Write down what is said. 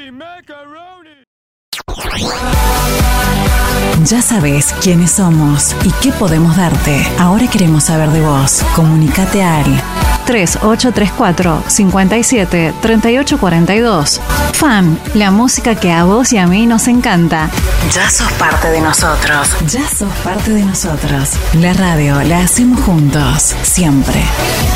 Ya sabes quiénes somos y qué podemos darte. Ahora queremos saber de vos. Comunicate al 3834-573842. Fan, la música que a vos y a mí nos encanta. Ya sos parte de nosotros. Ya sos parte de nosotros. La radio la hacemos juntos, siempre.